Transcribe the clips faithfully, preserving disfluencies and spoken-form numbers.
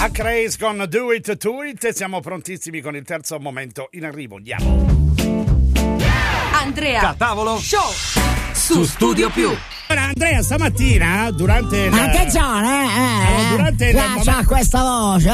H-Race con Do It To It. Siamo prontissimi con il terzo momento in arrivo. Andiamo. Andrea Catavolo Show su Studio Più. Allora, Andrea, stamattina durante la... Attenzione, eh, eh, durante la, il c'ha momento... questa voce,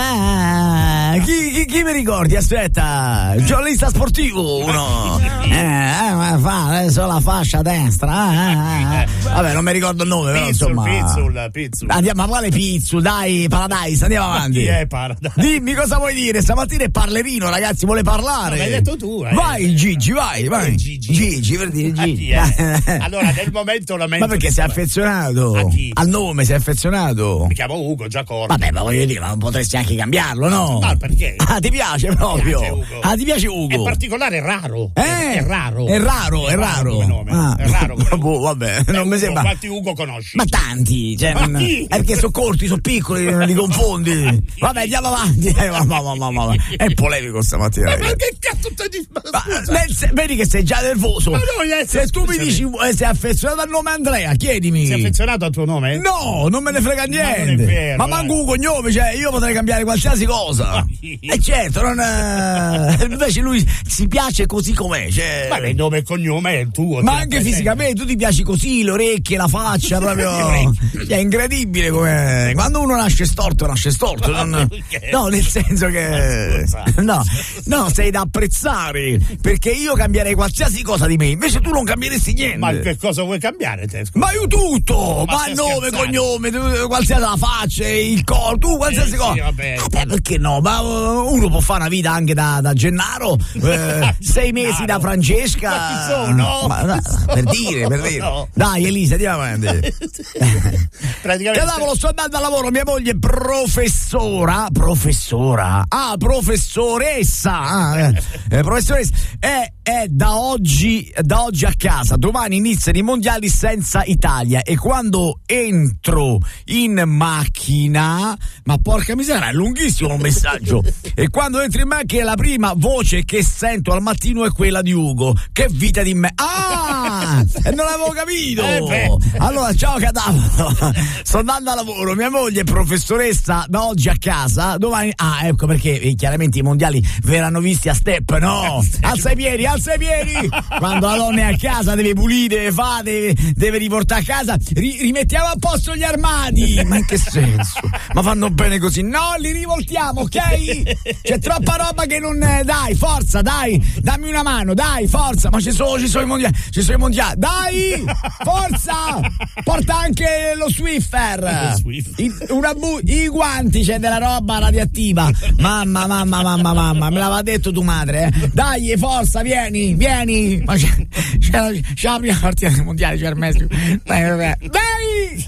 eh. Chi, chi, chi mi ricordi? Aspetta, giornalista sportivo uno. Eh, eh, fa adesso la fascia destra, eh, eh. Vabbè, non mi ricordo il nome, però Pizzul, insomma. Pizzul, Pizzul. Andiamo, ma quale Pizzul? Dai, Paradise, andiamo avanti. Chi è Paradise? Dimmi cosa vuoi dire, stamattina è parlerino, ragazzi, vuole parlare. No, l'hai detto tu, eh. Vai Gigi, vai, vai. Gigi. Gigi, per dire Gigi. Allora, nel momento lamento. Ma perché sei affezionato? A chi? Al nome sei affezionato? Mi chiamo Ugo Giacorbo. Vabbè, ma voglio dire, ma non potresti anche cambiarlo, no? Ma perché? Ah, ti piace proprio? Mi piace Ugo. Ah, ti piace Ugo? È particolare, è raro. Eh, è, è raro. È raro, è raro. Come nome. Ah. È raro come nome. Boh, vabbè, Beh, non mi Ugo, sembra. Quanti Ugo conosci? Ma tanti, cioè, Ma non... chi? è perché sono corti, sono piccoli, non li confondi. Vabbè, andiamo avanti. Eh, ma, ma, ma, ma, ma. È polemico stamattina. Ma ragazzi. che cazzo stai dicendo? Ma, nel se- vedi che sei già nervoso. Ma no, eh, se tu mi scusami. dici eh, sei affezionato al nome Andrea, chiedimi. Sei affezionato al tuo nome? No, non me ne frega niente. Ma non è vero, ma eh. manco un cognome, cioè io potrei cambiare qualsiasi cosa. E certo, non è... invece lui si piace così com'è. Cioè... Ma il nome e cognome è il tuo. Ma te la anche presenti. fisicamente, tu ti piaci così, le orecchie, la faccia, proprio. È incredibile come. Quando uno nasce storto, nasce storto. Non... No, nel senso che. No, no, sei da apprezzare. Perché io cambierei qualsiasi cosa di me, invece tu non cambieresti niente. Ma che cosa vuoi cambiare te? Scusa? Ma io tutto, Ma ma, stai nome, scherzando? cognome, tu- qualsiasi la faccia, il corpo, tu qualsiasi Eh, cosa. sì, vabbè. Eh, beh, perché no? Ma uh, uno può fare una vita anche da, da Gennaro, eh, sei mesi da Francesca. Ma chi sono? Ma, no, per dire, per dire. No. Dai Elisa, andiamo avanti. Praticamente. Cavolo, sto andando al lavoro, mia moglie è professora, professora, ah, professoressa, ah, eh, eh, professoressa, è, è da oggi, da oggi a casa, domani iniziano i mondiali senza Italia e quando entro in macchina, ma porca miseria, è lunghissimo il messaggio, e quando entro in macchina la prima voce che sento al mattino è quella di Ugo, che vita di me, ah, e non l'avevo capito, Eh beh. allora ciao Cadavro, sto andando a lavoro, mia moglie è professoressa da oggi a casa, domani, ah ecco perché eh, chiaramente i mondiali verranno visti a step, no, alza i piedi, alza i piedi, quando la donna è a casa deve pulire, deve fare, deve, deve riportare a casa, ri- rimettiamo a posto gli armadi, ma in che senso? Ma fanno bene così, no, li rivoltiamo, ok? C'è troppa roba che non, eh, dai, forza, dai, dammi una mano, dai, forza, ma ci sono, ci sono i mondiali, ci sono i mondiali, dai, forza, porta anche lo Swiffer, Lo Swiffer. I, una bu- i guanti, c'è della roba radioattiva, mamma, mamma, mamma, mamma, me l'aveva detto tu madre, eh. Dai, forza, vieni, vieni, ma c'è, c'è, la, c'è la prima partita dei mondiali, c'è il Messi, dai, dai, dai!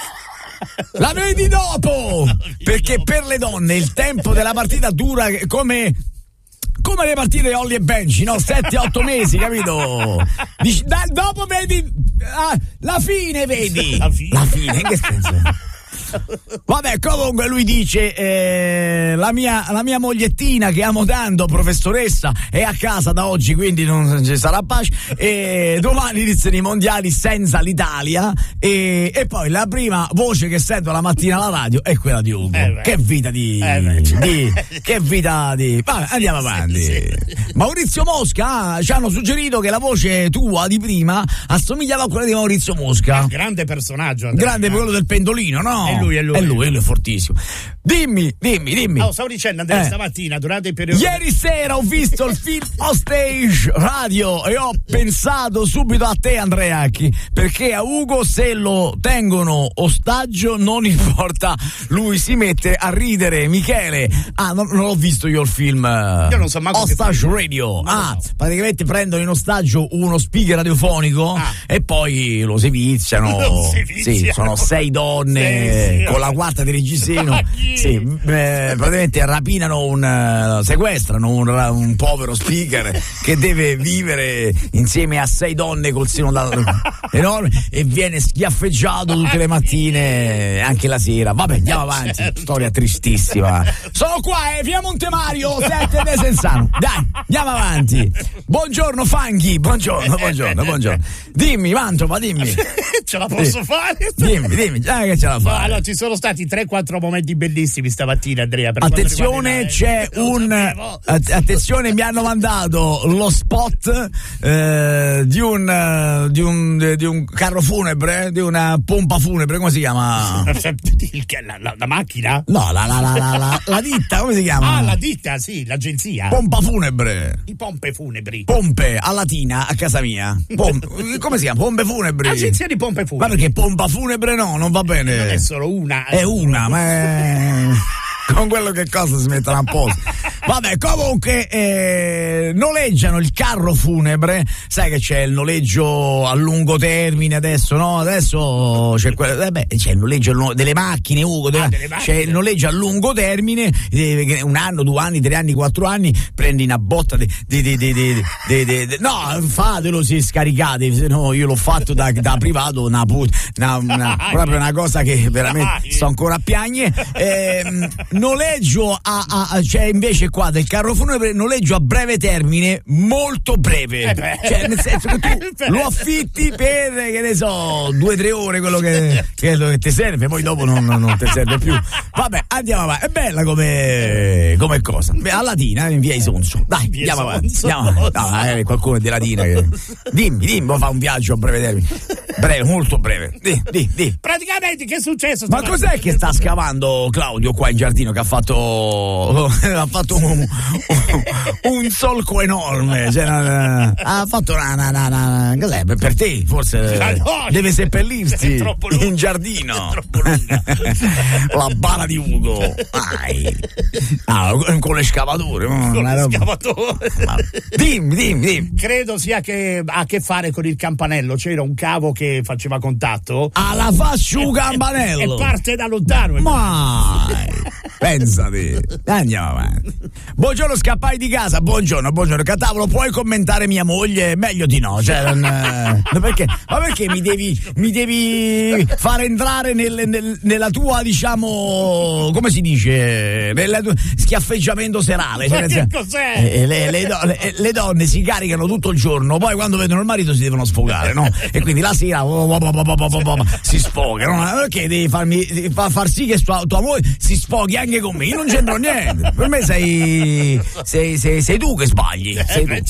La vedi dopo, perché per le donne il tempo della partita dura come come le partite di Ollie e Benji, no? sette otto mesi, capito? Dici, da, dopo vedi ah, la fine, vedi? La fine. La fine, in che senso? Vabbè, comunque lui dice eh, la, mia, la mia mogliettina che amo tanto, professoressa, è a casa da oggi, quindi non ci sarà pace, e domani iniziano i mondiali senza l'Italia, e, e poi la prima voce che sento la mattina alla radio è quella di Ugo. Eh che vita di, Eh beh, cioè. di che vita di vabbè, andiamo avanti. Sì, sì. Maurizio Mosca, ah, ci hanno suggerito che la voce tua di prima assomigliava a quella di Maurizio Mosca. Grande personaggio. Andrea. Grande quello del pendolino, no? È lui, è lui. È lui, lui è fortissimo. Dimmi, dimmi, dimmi. Oh, stavo dicendo, Andrea, Eh. stamattina durante il periodo. Ieri sera ho visto il film Hostage Radio e ho pensato subito a te, Andreacchi, perché a Ugo se lo tengono ostaggio non importa, lui si mette a ridere. Michele, ah, non, non l'ho visto io il film. Io non so manco che Hostage film. Radio. No, Ah, no. praticamente prendono in ostaggio uno speaker radiofonico Ah. e poi lo seviziano. Lo seviziano. Sì, sono sei donne Sì, sì, con la vabbè. quarta di reggiseno. Ma chi? Sì, eh, praticamente rapinano un uh, sequestrano un, un povero speaker che deve vivere insieme a sei donne col seno da, enorme e viene schiaffeggiato tutte le mattine, anche la sera. Vabbè, andiamo avanti. Certo. Storia tristissima. Sono qua, eh, via Montemario, sette di Senzano. Dai, andiamo avanti. Buongiorno Fanghi, buongiorno, buongiorno, buongiorno. Dimmi, Mantova, dimmi. Ce la posso Sì. fare? Dimmi, dimmi, dai che ce la No, fai. allora ci sono stati tre quattro momenti bellissimi bellissimi stamattina, Andrea. Per attenzione, c'è un attenzione, mi hanno mandato lo spot eh, di un di un di un carro funebre, di una pompa funebre, come si chiama? La, la, la macchina? No, la, la, la, la, la, la ditta, come si chiama? Ah, la ditta, sì, l'agenzia. Pompa funebre. I pompe funebri. Pompe a Latina a casa mia. Pom- come si chiama? Pompe funebri. Agenzia di pompe funebri. Ma perché pompa funebre no, non va bene. Non è solo una. È una, ma è... con quello che cosa si mettono a posto. Vabbè, comunque eh, noleggiano il carro funebre. Sai che c'è il noleggio a lungo termine adesso, no? Adesso c'è quello, eh beh, c'è il noleggio delle macchine, Ugo, delle, ah, delle macchine. C'è il noleggio a lungo termine, eh, un anno, due anni, tre anni, quattro anni, prendi una botta di, di, di, di, di, di, di, di no, fatelo se scaricate, se no io l'ho fatto da, da privato, una, una, una, proprio una cosa che veramente sto ancora a piagne. Eh, noleggio a, a, a c'è invece qua del carro funebre, noleggio a breve termine, molto breve, eh cioè nel senso che tu lo affitti per, che ne so, due o tre ore, quello che, che ti serve, poi dopo non, non, non ti serve più. Vabbè, andiamo avanti, è bella come, come cosa. Beh, a Latina, in via Isonzo, dai, via andiamo avanti, andiamo avanti. No, eh, qualcuno di Latina che... dimmi, dimmi, fa un viaggio a breve termine, breve, molto breve, di, di, di. Praticamente che è successo? Ma cos'è che sta scavando Claudio qua in giardino, che ha fatto ha fatto un, un, un solco enorme, cioè, ha fatto una, una, una, una cos'è, per, per te forse no, deve seppellirsi in giardino. La bara di Ugo, ah, con l'escavatore, con l'escavatore. Dimmi, dimmi, dimmi. Credo sia che ha a che fare con il campanello. C'era un cavo che faceva contatto. Alla faccia un campanello e parte da lontano. Mai pensate, andiamo avanti. Buongiorno, scappai di casa. Buongiorno, buongiorno. Catavolo, puoi commentare mia moglie? Meglio di no. Cioè, non, no, perché? Ma perché mi devi, mi devi far entrare nel, nel, nella tua, diciamo, come si dice? Nel tua schiaffeggiamento serale. Ma cioè, che cos'è? Eh, le, le, le, le donne si caricano tutto il giorno, poi quando vedono il marito si devono sfogare, no? E quindi la sera oh, oh, oh, oh, oh, oh, si sfogano. No? Perché devi farmi far, far sì che tua, tua moglie si sfoghi anche con me? Io non c'entro niente. Per me sei sei, sei, sei tu che sbagli. Sei tu.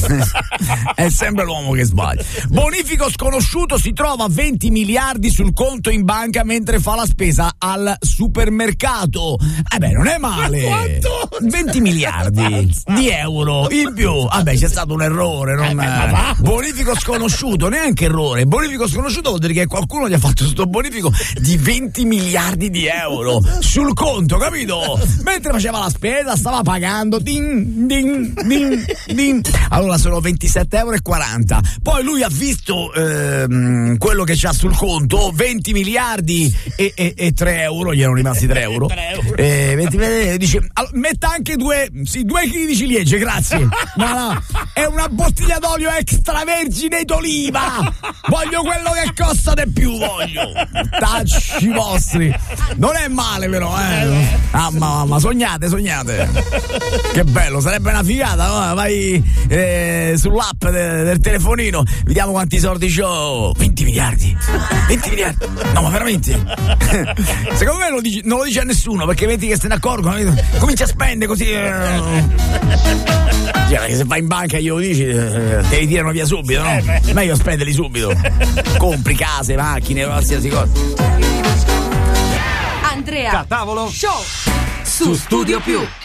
È sempre l'uomo che sbaglia. Bonifico sconosciuto si trova venti miliardi sul conto in banca mentre fa la spesa al supermercato. Eh beh, non è male. venti miliardi di euro in più. Vabbè, c'è stato un errore. Non... Eh, bonifico sconosciuto, neanche errore. Bonifico sconosciuto vuol dire che qualcuno gli ha fatto questo bonifico di venti miliardi di euro sul conto, capito? Mentre faceva la spesa stava pagando ding, ding, ding, ding. Allora sono ventisette euro e quaranta. Poi lui ha visto ehm, quello che c'ha sul conto, venti miliardi e, e, e tre euro, gli erano rimasti tre euro. E venti, dice, allora, metta anche due, sì, due chili di ciliegie, grazie. No, no, è una bottiglia d'olio extravergine d'oliva. Voglio quello che costa di più, voglio. Tacci vostri. Non è male però, eh. Ah, mamma, sognate, sognate. Che bello, sarebbe una figata, no? Vai eh, sull'app de- del telefonino, vediamo quanti soldi c'ho. venti miliardi. venti miliardi. No, ma veramente? Secondo me non lo, dici, non lo dice a nessuno, perché vedi che se ne accorgono, comincia a spendere così. Cioè, che se vai in banca e glielo dici, eh, te li tirano via subito, no? Eh, meglio spenderli subito. Compri case, macchine, qualsiasi cosa. Andrea Catavolo Show su Studio Più.